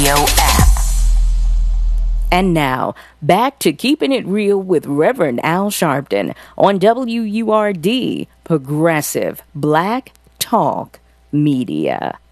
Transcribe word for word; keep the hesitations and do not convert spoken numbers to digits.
Radio app. And now, back to Keeping It Real with Reverend Al Sharpton on W U R D, Progressive Black Talk Media.